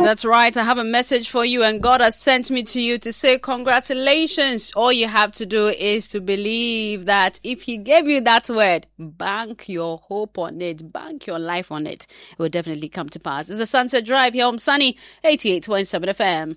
That's right. I have a message for you, and God has sent me to you to say congratulations. All you have to do is to believe that if He gave you that word, bank your hope on it, bank your life on it. It will definitely come to pass. It's the Sunset Drive here on Sunny 88.7 FM.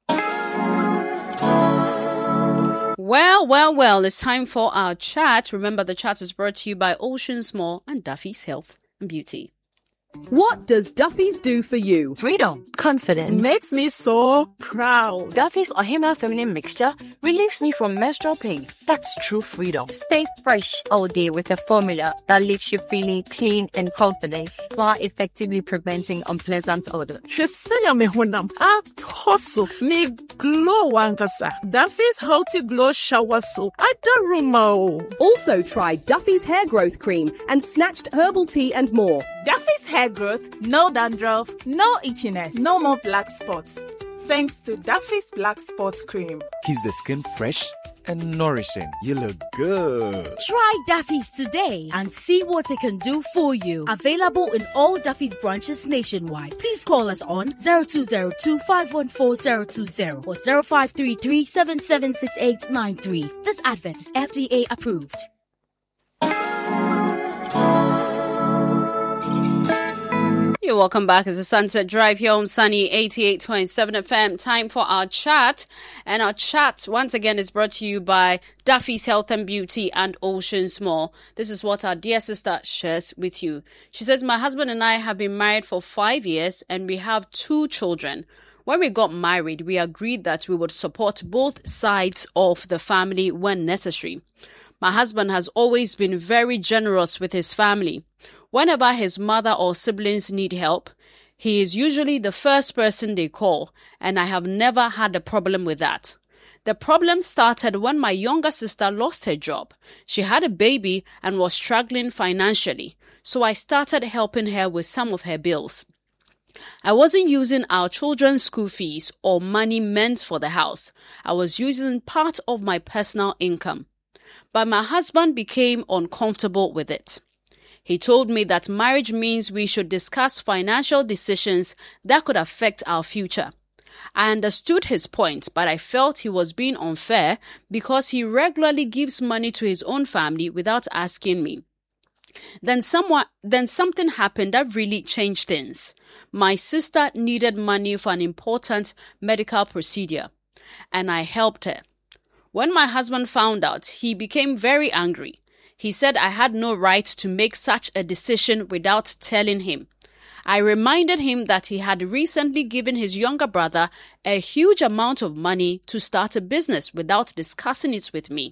Well, it's time for our chat. Remember, the chat is brought to you by Oceans Mall and Duffy's Health and Beauty. What does Duffy's do for you? Freedom. Confidence. Makes me so proud. Duffy's Ohima Feminine Mixture relieves me from menstrual pain. That's true freedom. Stay fresh all day with a formula that leaves you feeling clean and confident while effectively preventing unpleasant odor. Shesenya me honam. Atoso. Me glow wankasa. Duffy's Healthy Glow Shower Soap. Adaruma. Also try Duffy's Hair Growth Cream and Snatched Herbal Tea and more. Duffy's hair growth, no dandruff, no itchiness, no more black spots. Thanks to Duffy's Black Spots Cream. Keeps the skin fresh and nourishing. You look good. Try Duffy's today and see what it can do for you. Available in all Duffy's branches nationwide. Please call us on 0202-514-020 or 0533-776893. This advert is FDA approved. You're welcome back. It's the Sunset Drive here on Sunny 88.7 FM. Time for our chat. And our chat, once again, is brought to you by Duffy's Health and Beauty and Oceans Mall. This is what our dear sister shares with you. She says, my husband and I have been married for 5 years and we have 2 children. When we got married, we agreed that we would support both sides of the family when necessary. My husband has always been very generous with his family. Whenever his mother or siblings need help, he is usually the first person they call, and I have never had a problem with that. The problem started when my younger sister lost her job. She had a baby and was struggling financially, so I started helping her with some of her bills. I wasn't using our children's school fees or money meant for the house. I was using part of my personal income. But my husband became uncomfortable with it. He told me that marriage means we should discuss financial decisions that could affect our future. I understood his point, but I felt he was being unfair because he regularly gives money to his own family without asking me. Then something happened that really changed things. My sister needed money for an important medical procedure, and I helped her. When my husband found out, he became very angry. He said I had no right to make such a decision without telling him. I reminded him that he had recently given his younger brother a huge amount of money to start a business without discussing it with me.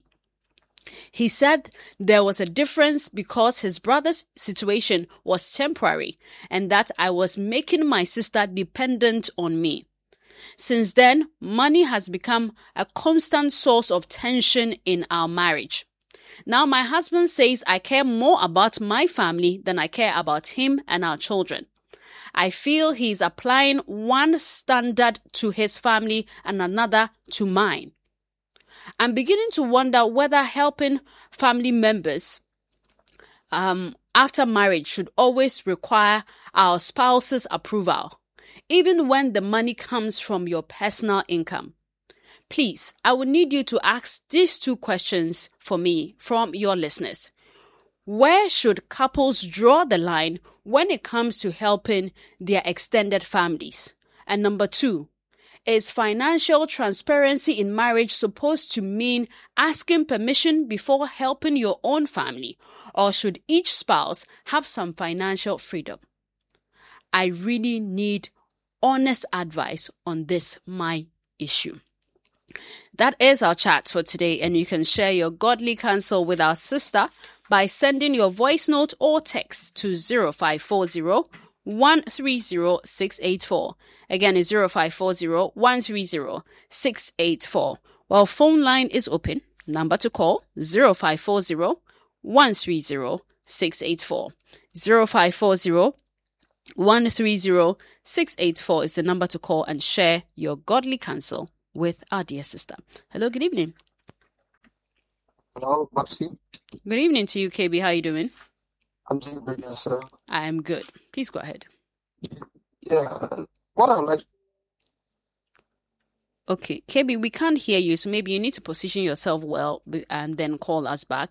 He said there was a difference because his brother's situation was temporary and that I was making my sister dependent on me. Since then, money has become a constant source of tension in our marriage. Now, my husband says I care more about my family than I care about him and our children. I feel he's applying one standard to his family and another to mine. I'm beginning to wonder whether helping family members after marriage should always require our spouse's approval, even when the money comes from your personal income. Please, I will need you to ask these 2 questions for me from your listeners. Where should couples draw the line when it comes to helping their extended families? And number 2, is financial transparency in marriage supposed to mean asking permission before helping your own family, or should each spouse have some financial freedom? I really need honest advice on this, my issue. That is our chat for today, and you can share your godly counsel with our sister by sending your voice note or text to 0540-130-684. Again, it's 0540-130-684. While phone line is open, number to call 0540-130-684. 0540-130-684 is the number to call and share your godly counsel with our dear sister. Hello, good evening. Hello, Maxine. Good evening to you, KB. How are you doing? I'm doing very well, sir. I am good. Please go ahead. Yeah, what I would like Okay, KB, we can't hear you, so maybe you need to position yourself well and then call us back.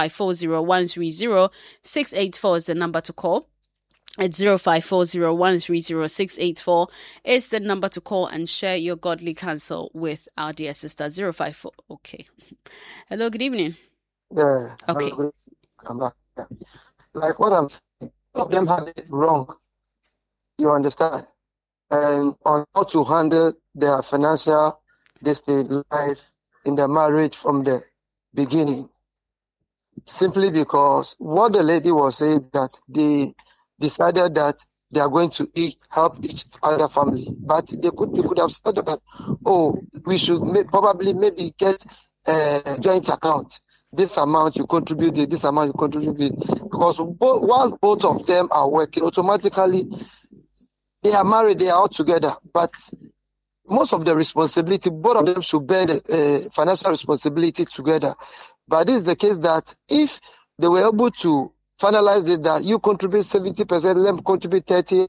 0540-130-684 is the number to call. It's 0540-130-684 is the number to call and share your godly counsel with our dear sister. 054. Okay. Hello, good evening. Yeah. Okay. I'm back. Like what I'm saying, all of them had it wrong. You understand? And on how to handle their financial life in the marriage from the beginning. Simply because what the lady was saying that they decided that they are going to help each other family. But they could have said that, we should maybe get a joint account. This amount you contribute, this amount you contribute. Because once both of them are working, automatically they are married, they are all together. But most of the responsibility, both of them should bear the financial responsibility together. But this is the case that if they were able to finalize it, that you contribute 70%, let them contribute 30%.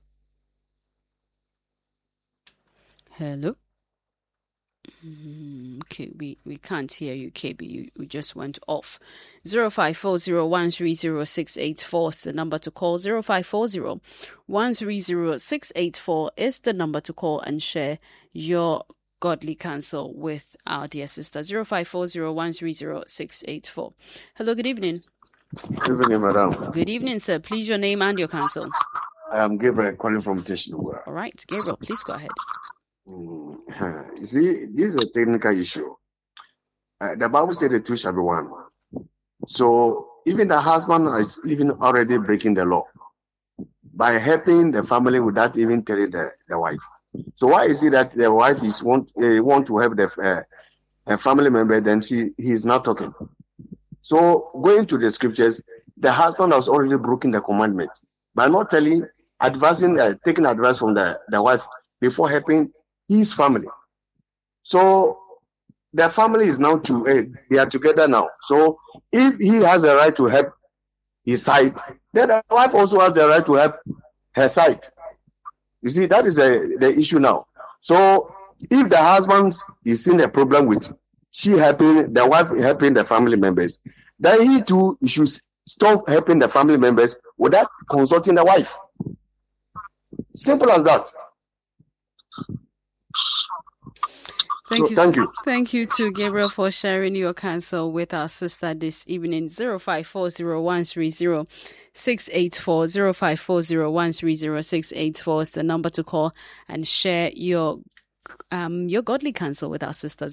Hello? Okay, we can't hear you, KB. You just went off. 0540-130-684 is the number to call. 0540-130-684 is the number to call and share your godly counsel with our dear sister. 0540-130-684. Hello, good evening. Good evening, madam. Good evening, sir. Please, your name and your counsel. I am Gabriel calling from Tishnua. All right, Gabriel, please go ahead. You see, this is a technical issue. The Bible said the two shall be one. So even the husband is even already breaking the law by helping the family without even telling the wife. So why is it that the wife want to help the family member, then he is not talking? So going to the scriptures, the husband has already broken the commandment by not taking advice from the wife before helping his family. So the family is now they are together now. So if he has the right to help his side, then the wife also has the right to help her side. You see, that is the issue now. So if the husband is seeing a problem with the wife helping the family members, then he too should stop helping the family members without consulting the wife. Simple as that. Thank you. Thank you to Gabriel for sharing your counsel with our sister this evening. 0540-130-684. 0540-130-684 is the number to call and share your godly counsel with our sister.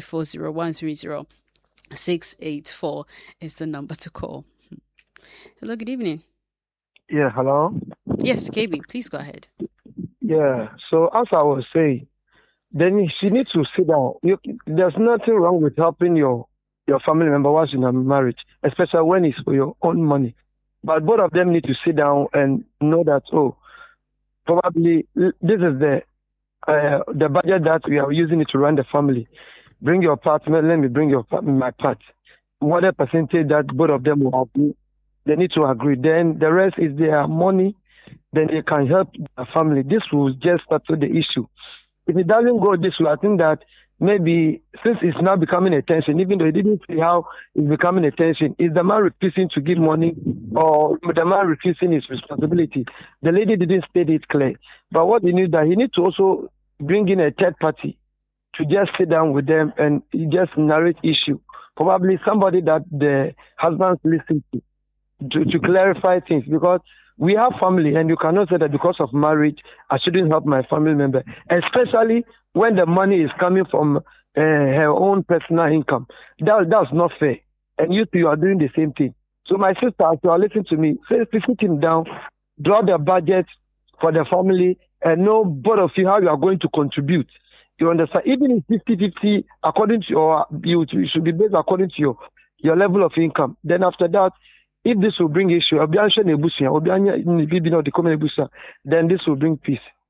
0540-130-684 is the number to call. Hello, good evening. Yeah, hello? Yes, KB, please go ahead. Yeah, so as I was saying, then she needs to sit down. There's nothing wrong with helping your family member once in a marriage, especially when it's for your own money. But both of them need to sit down and know that, probably this is the budget that we are using it to run the family. Bring your part, let me bring my part. What a percentage that both of them will agree, they need to agree. Then the rest is their money, then they can help the family. This will just settle the issue. If it doesn't go this way, I think that maybe since it's now becoming a tension, even though it didn't see how it's becoming a tension, is the man refusing to give money or the man refusing his responsibility? The lady didn't state it clear. But what he needs to also bring in a third party to just sit down with them and just narrate issue. Probably somebody that the husband listens to clarify things, because we have family, and you cannot say that because of marriage, I shouldn't help my family member, especially when the money is coming from her own personal income. That's not fair. And you two are doing the same thing. So my sister, as you are listening to me, sit him down, draw the budget for the family, and know both of you how you are going to contribute. You understand? Even if 50-50, according to you should be based according to your level of income. Then after that, if this will bring issue, then this will bring peace.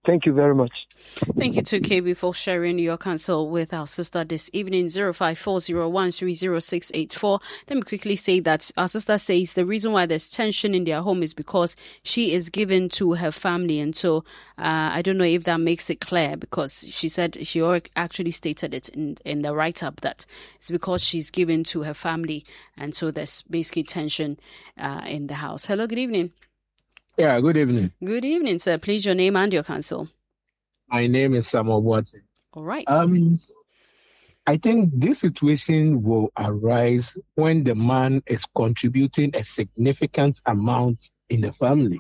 Thank you very much. Thank you to KB for sharing your counsel with our sister this evening. 0540130684. Let me quickly say that our sister says the reason why there's tension in their home is because she is given to her family. And so I don't know if that makes it clear, because she said she actually stated it in the write-up that it's because she's given to her family. And so there's basically tension in the house. Hello, good evening. Yeah, good evening. Good evening, sir. Please, your name and your counsel. My name is Samuel Watson. All right. I think this situation will arise when the man is contributing a significant amount in the family.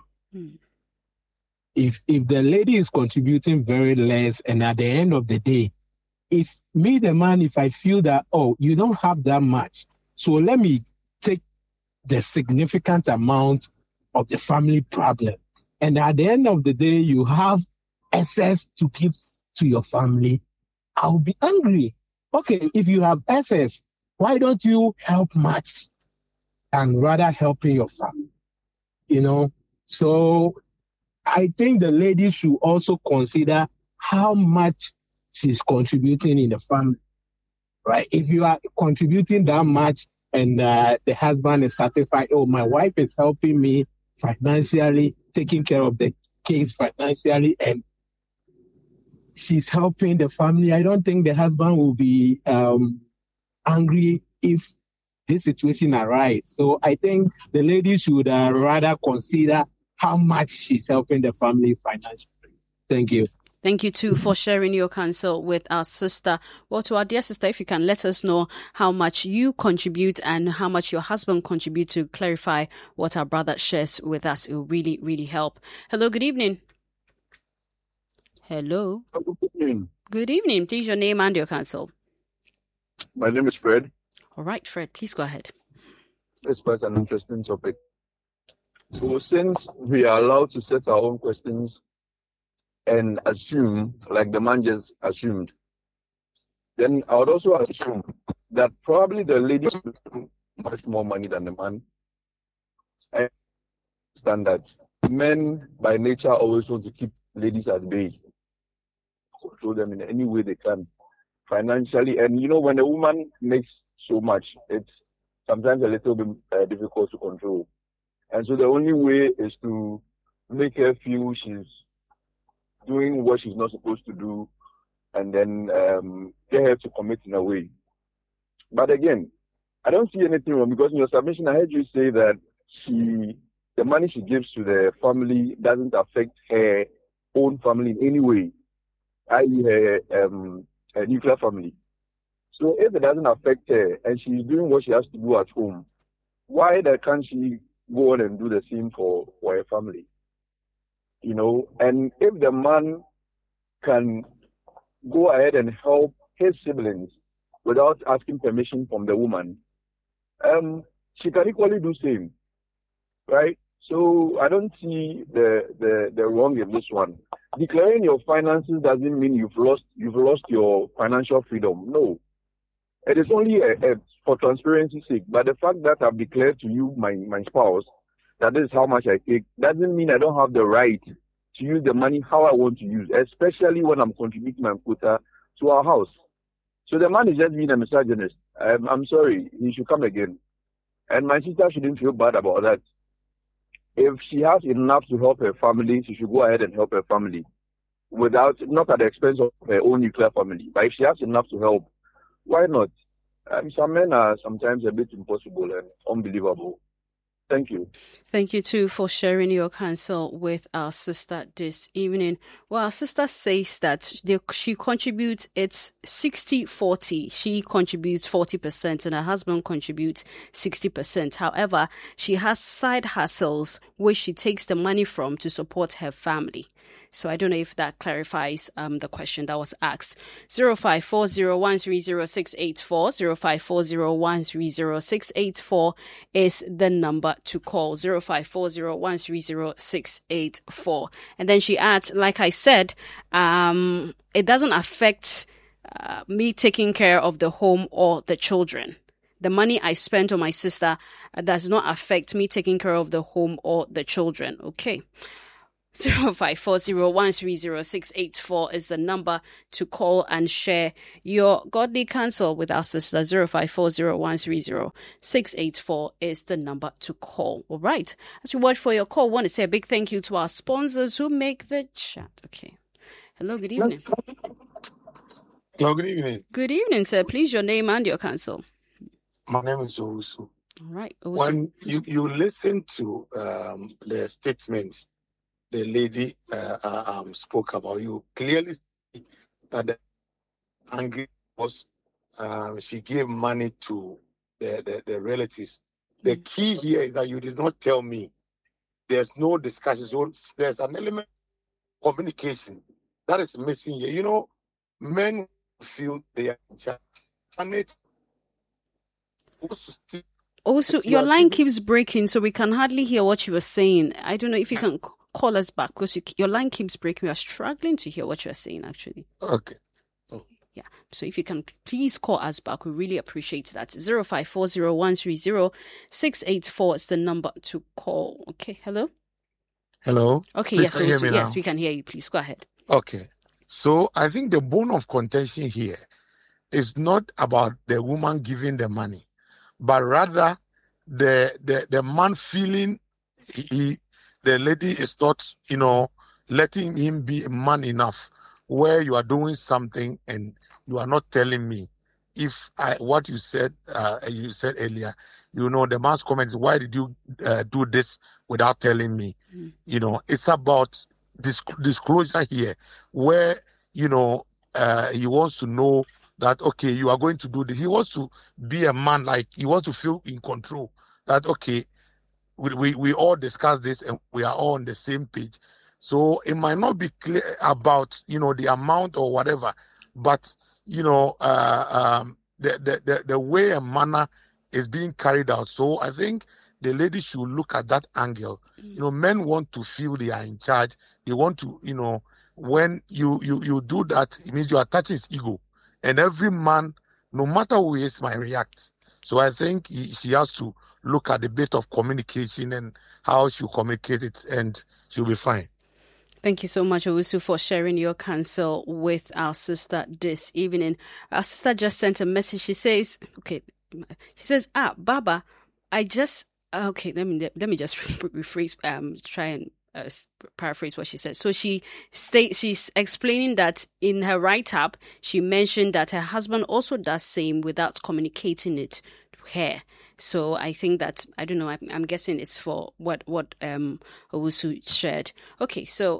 If the lady is contributing very less, and at the end of the day, if me, the man, if I feel that, oh, you don't have that much, so let me take the significant amount of the family problem. And at the end of the day, you have excess to give to your family. I'll be angry. Okay, if you have excess, why don't you help much and rather helping your family? So I think the lady should also consider how much she's contributing in the family, right? If you are contributing that much and the husband is satisfied, oh, my wife is helping me financially, taking care of the kids financially, and she's helping the family, I don't think the husband will be angry if this situation arises. So I think the lady should rather consider how much she's helping the family financially. Thank you. Thank you too for sharing your counsel with our sister. Well, to our dear sister, if you can let us know how much you contribute and how much your husband contributes to clarify what our brother shares with us, it will really, really help. Hello, good evening. Hello. Good evening. Good evening. Please, your name and your counsel. My name is Fred. All right, Fred, please go ahead. It's quite an interesting topic. So since we are allowed to set our own questions and assume, like the man just assumed, then I would also assume that probably the lady has much more money than the man. I understand that men by nature always want to keep ladies at bay, control them in any way they can financially. And when a woman makes so much, it's sometimes a little bit difficult to control. And so the only way is to make her feel she's doing what she's not supposed to do, and then get her to commit in a way. But again, I don't see anything wrong, because in your submission I heard you say that the money she gives to the family doesn't affect her own family in any way, i.e. her nuclear family. So if it doesn't affect her and she's doing what she has to do at home, why can't she go on and do the same for her family? And if the man can go ahead and help his siblings without asking permission from the woman, she can equally do same, right? So I don't see the wrong in this one. Declaring your finances doesn't mean you've lost your financial freedom. No, it is only for transparency's sake. But the fact that I've declared to you, my spouse, that is how much I take, doesn't mean I don't have the right to use the money how I want to use, especially when I'm contributing my quota to our house. So the man is just being a misogynist. I'm sorry, he should come again. And my sister shouldn't feel bad about that. If she has enough to help her family, she should go ahead and help her family, not at the expense of her own nuclear family. But if she has enough to help, why not? Some men are sometimes a bit impossible and unbelievable. Thank you. Thank you too for sharing your counsel with our sister this evening. Well, our sister says that she contributes, it's 60-40. She contributes 40% and her husband contributes 60%. However, she has side hustles which she takes the money from to support her family. So I don't know if that clarifies the question that was asked. 0540130684, 0540130684 is the number to call. 0540130684. And then she adds, like I said, it doesn't affect me taking care of the home or the children. The money I spent on my sister does not affect me taking care of the home or the children. Okay. 0540-130-684 is the number to call and share your godly counsel with our sister. 0540-130-684 is the number to call. All right. As we watch for your call, I want to say a big thank you to our sponsors who make the chat. Okay. Hello, good evening. Hello, good evening. Good evening, sir. Please, your name and your counsel. My name is Owusu. All right. Owusu. When you listen to the statement the lady spoke about, you clearly see that the angry was she gave money to the relatives. The key here is that you did not tell me. There's no discussion. So there's an element of communication that is missing here. You know, men feel they are in charge. And it's also, your line keeps breaking, so we can hardly hear what you were saying. I don't know if you can call us back because your line keeps breaking. We are struggling to hear what you are saying, actually. Okay. Yeah. So if you can please call us back, we really appreciate that. 0540-130-684 is the number to call. Okay. Hello? Hello? Okay. Please, yes. can Yes, we can hear you. Please go ahead. Okay. So I think the bone of contention here is not about the woman giving the money, but rather the man feeling the lady is not, letting him be a man enough, where you are doing something and you are not telling me. If what you said earlier, the man's comment is, why did you do this without telling me? It's about disclosure here, where, he wants to know that, okay, you are going to do this. He wants to be a man, like he wants to feel in control, that, okay, we all discuss this and we are all on the same page. So it might not be clear about, the amount or whatever, but, the way and manner is being carried out. So I think the lady should look at that angle. Men want to feel they are in charge. They want to, when you do that, it means you are touching his ego. And every man, no matter who he is, might react. So I think she has to look at the bit of communication and how she communicate it, and she'll be fine. Thank you so much, Owusu, for sharing your counsel with our sister this evening. Our sister just sent a message. She says, Baba, I just, okay, let me just rephrase, try and paraphrase what she said. So she's explaining that in her write-up, she mentioned that her husband also does same without communicating it to her. So I think that, I don't know, I'm guessing it's for what Owusu shared. Okay, so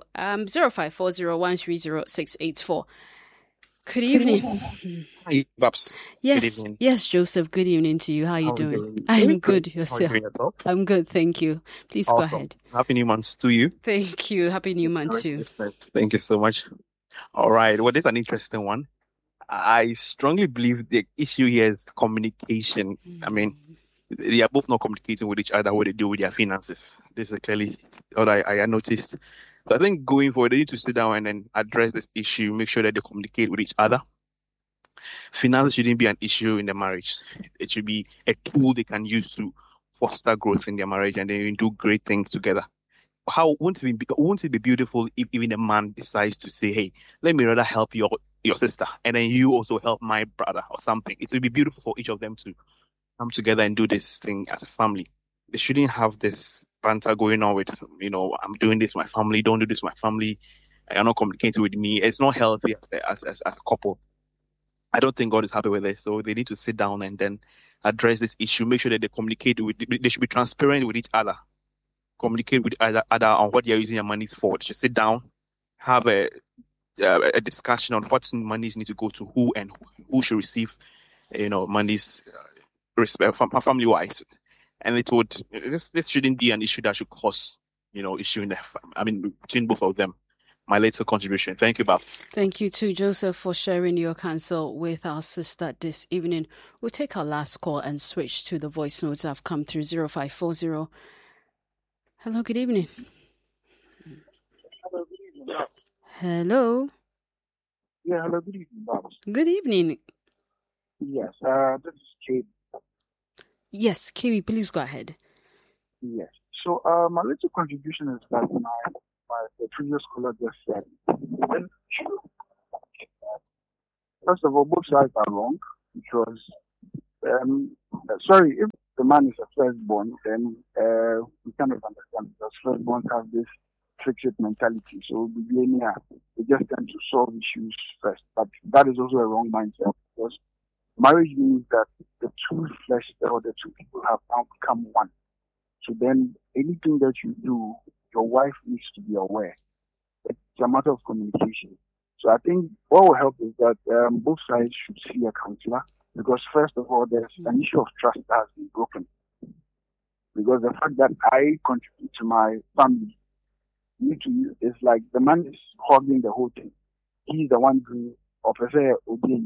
0540-130-684. Good evening. Hi, Babs. Yes, good evening. Yes, Joseph. Good evening to you. How are you doing? I'm good. Yourself? I'm good, thank you. Please awesome. Go ahead. Happy New Month to you. Thank you. Happy New Month too. Thank you so much. All right. Well, this is an interesting one. I strongly believe the issue here is communication. I mean, they are both not communicating with each other what they do with their finances. This is clearly what I noticed. So I think going forward, they need to sit down and then address this issue, make sure that they communicate with each other. Finance shouldn't be an issue in the marriage. It should be a tool they can use to foster growth in their marriage and then do great things together. Won't it be beautiful if even a man decides to say, hey, let me rather help your sister and then you also help my brother or something. It will be beautiful for each of them to come together and do this thing as a family. They shouldn't have this banter going on with, I'm doing this with my family, don't do this with my family, you're not communicating with me. It's not healthy as a couple. I don't think God is happy with this. So they need to sit down and then address this issue, make sure that they communicate they should be transparent with each other, communicate with each other on what they're using their monies for. They should sit down, have a discussion on what monies need to go to who and who should receive, monies family wise. And this shouldn't be an issue that should cause, issue in between both of them. My little contribution. Thank you, Babs. Thank you too, Joseph, for sharing your counsel with our sister this evening. We'll take our last call and switch to the voice notes that have come through 0540. Hello, good evening. Hello. Yeah, hello, good evening, Babs. Good evening. Yes, this is Kate. Yes, Kiwi, please go ahead. Yes. So my little contribution is that my the previous caller just said, then first of all, both sides are wrong because, if the man is a firstborn, then we kind of understand because firstborns have this fixed mentality. So they just tend to solve issues first. But that is also a wrong mindset because marriage means that the two flesh or the two people have now become one. So then anything that you do, your wife needs to be aware. It's a matter of communication. So I think what will help is that both sides should see a counselor because first of all, there's an issue of trust that has been broken. Because the fact that I contribute to my family, it's like the man is holding the whole thing. He's the one who offers obeying.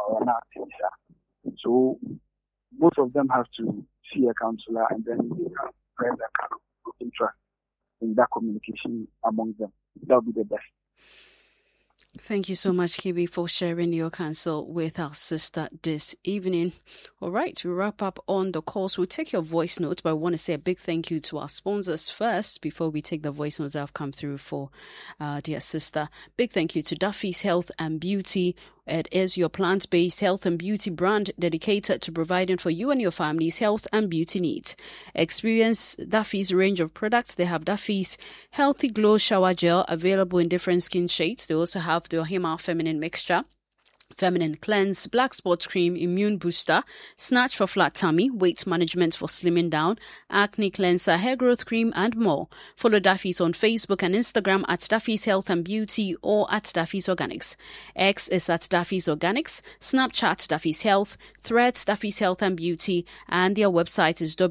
So both of them have to see a counselor and then they can spread that kind of broken trust in that communication among them. That would be the best. Thank you so much, Kibi, for sharing your counsel with our sister this evening. All right, we wrap up on the calls. We'll take your voice notes, but I want to say a big thank you to our sponsors first before we take the voice notes that have come through for dear sister. Big thank you to Duffy's Health and Beauty. It is your plant-based health and beauty brand dedicated to providing for you and your family's health and beauty needs. Experience Duffy's range of products. They have Duffy's Healthy Glow Shower Gel available in different skin shades. They also have the Ohima Feminine Mixture, Feminine Cleanse, Black Spot Cream, Immune Booster, Snatch for Flat Tummy, Weight Management for Slimming Down, Acne Cleanser, Hair Growth Cream, and more. Follow Duffy's on Facebook and Instagram at Duffy's Health and Beauty or at Duffy's Organics. X is at Duffy's Organics, Snapchat Duffy's Health, Threads Duffy's Health and Beauty, and their website is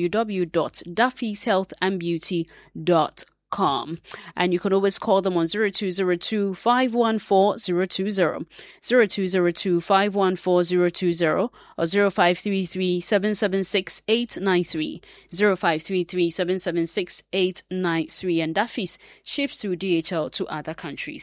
www.duffyshealthandbeauty.com. And you can always call them on 0202 514 020, 0202 514 020, or 0533 776 893, 0533 776 893. And Duffy's ships through DHL to other countries.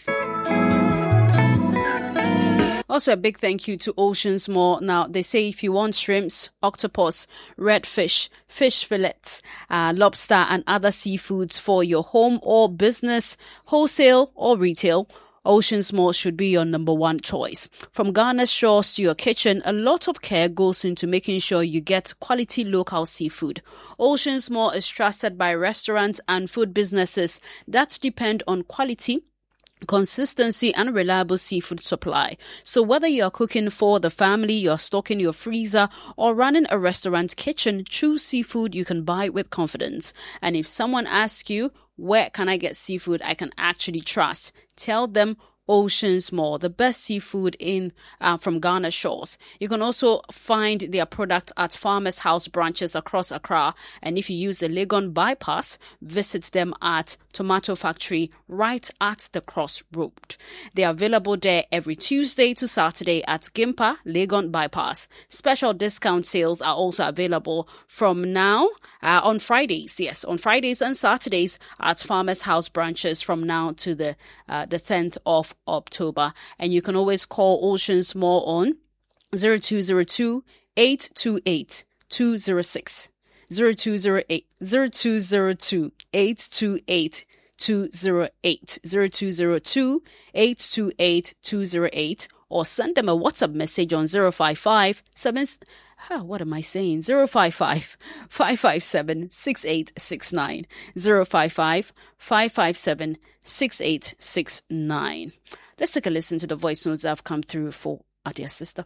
Also, a big thank you to Oceans Mall. Now, they say if you want shrimps, octopus, redfish, fish fillets, lobster, and other seafoods for your home or business, wholesale or retail, Oceans Mall should be your number one choice. From Ghana's shores to your kitchen, a lot of care goes into making sure you get quality local seafood. Oceans Mall is trusted by restaurants and food businesses that depend on quality, consistency, and reliable seafood supply. So whether you're cooking for the family, you're stocking your freezer, or running a restaurant kitchen, choose seafood you can buy with confidence. And if someone asks you, where can I get seafood I can actually trust? Tell them Oceans Mall, the best seafood from Ghana shores. You can also find their product at Farmers House branches across Accra. And if you use the Legon bypass, visit them at Tomato Factory right at the crossroad. They are available there every Tuesday to Saturday at Gimpa, Legon bypass. Special discount sales are also available from now on Fridays. Yes, on Fridays and Saturdays at Farmers House branches from now to the 10th of October. And you can always call Oceans Mall on 0202 828 206, 0202 828 208, 0202 828 208, or send them a WhatsApp message on 055 557 6869, 055 557 6869. Let's take a listen to the voice notes that have come through for our dear sister.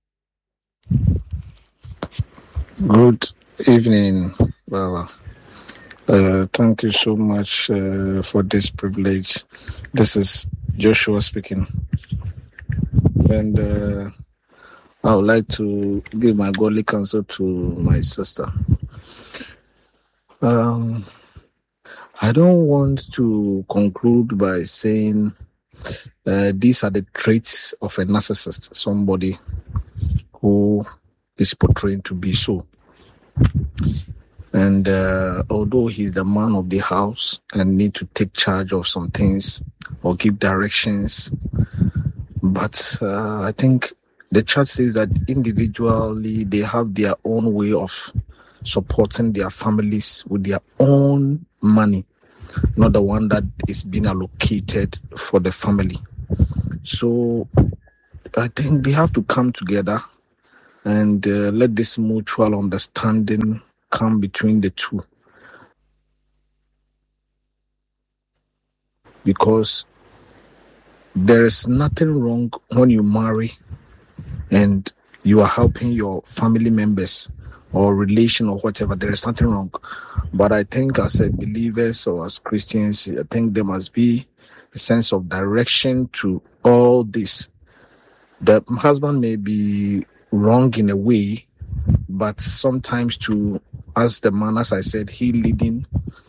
Good evening, Baba. Thank you so much for this privilege. This is Joshua speaking. And I would like to give my godly counsel to my sister. I don't want to conclude by saying these are the traits of a narcissist, somebody who is portraying to be so. And although he's the man of the house and need to take charge of some things or give directions, but I think the church says that individually they have their own way of supporting their families with their own money. not the one that is being allocated for the family. So I think they have to come together and let this mutual understanding come between the two. Because there is nothing wrong when you marry and you are helping your family members or relation or whatever. There is nothing wrong. But I think as a believers or as Christians, I think there must be a sense of direction to all this. The husband may be wrong in a way, but sometimes to, as the man, as I said, he leading,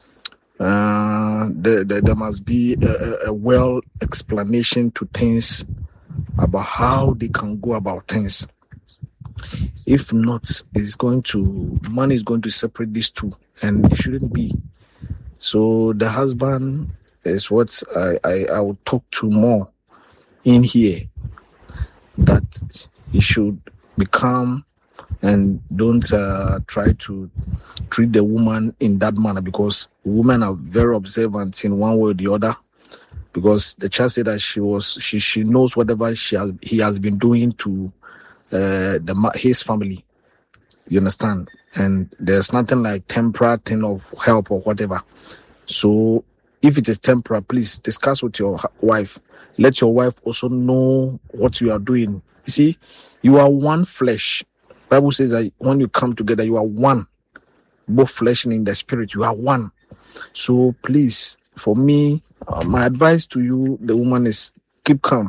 there must be a well explanation to things about how they can go about things. If not, money is going to separate these two, and it shouldn't be. So the husband is what I will talk to more in here, that he should be calm and don't try to treat the woman in that manner, because women are very observant in one way or the other. Because the child said that she knows whatever he has been doing to his family. You understand? And there's nothing like temporary thing of help or whatever. So if it is temporary, please discuss with your wife. Let your wife also know what you are doing. You see, you are one flesh. Bible says that when you come together, you are one. Both flesh and in the spirit, you are one. So please, for me, my advice to you, the woman, is keep calm.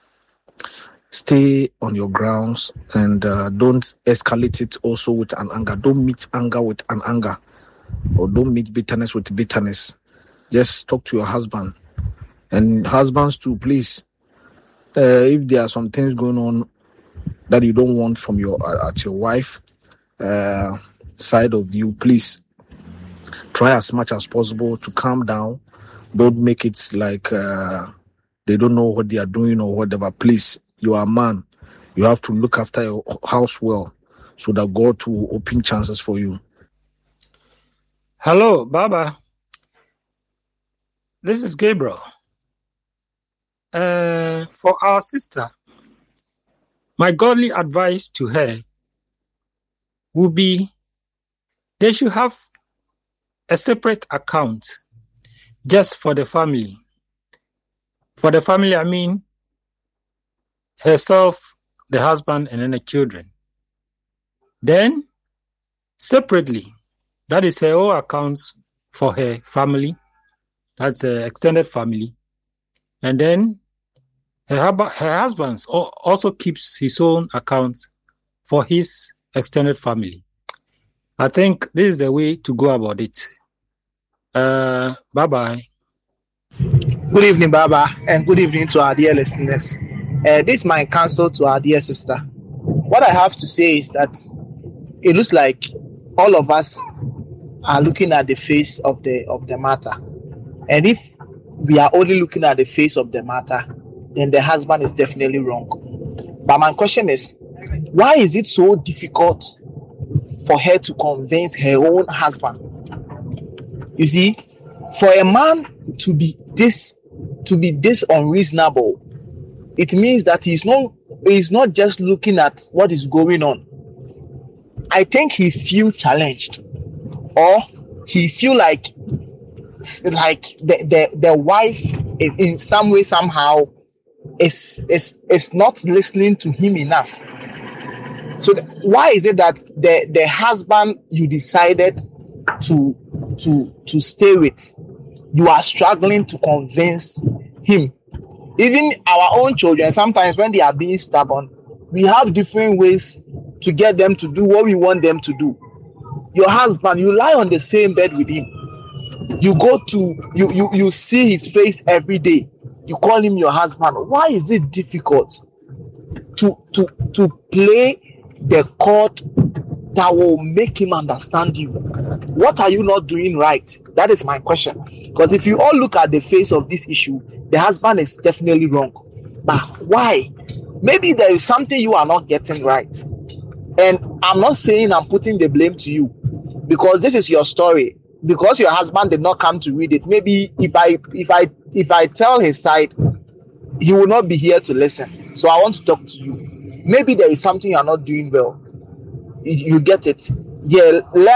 Stay on your grounds and don't escalate it also with an anger. Don't meet anger with an anger, or don't meet bitterness with bitterness. Just talk to your husband. And husbands too, please, if there are some things going on that you don't want from your wife side of you, please try as much as possible to calm down. Don't make it like they don't know what they are doing or whatever. Please, you are a man. You have to look after your house well so that God will open chances for you. Hello, Baba. This is Gabriel. For our sister, my godly advice to her would be they should have a separate account just for the family. For the family, I mean herself, the husband, and then the children. Then, separately, that is her own accounts for her family. That's the extended family. And then her husband also keeps his own accounts for his extended family. I think this is the way to go about it. Bye-bye. Good evening, Baba, and good evening to our dear listeners. This is my counsel to our dear sister. What I have to say is that it looks like all of us are looking at the face of the matter. And if we are only looking at the face of the matter, then the husband is definitely wrong. But my question is, why is it so difficult for her to convince her own husband? You see, for a man to be this unreasonable, it means that he's not just looking at what is going on. I think he feels challenged, or he feel like the wife is in some way somehow is not listening to him enough. So why is it that the husband you decided to stay with, you are struggling to convince him? Even our own children, sometimes when they are being stubborn, we have different ways to get them to do what we want them to do. Your husband, you lie on the same bed with him. You go to you see his face every day. You call him your husband. Why is it difficult to play the chord that will make him understand you? What are you not doing right? That is my question. Because if you all look at the face of this issue, the husband is definitely wrong. But why? Maybe there is something you are not getting right. And I'm not saying I'm putting the blame to you, because this is your story. because your husband did not come to read it, maybe if I tell his side, he will not be here to listen. So I want to talk to you. Maybe there is something you're not doing well. You get it. Yeah,